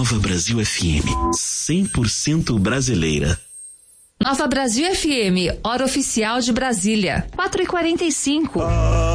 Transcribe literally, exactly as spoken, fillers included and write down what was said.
Nova Brasil F M, cem por cento brasileira. Nova Brasil F M, hora oficial de Brasília, quatro e quarenta e cinco. Ah.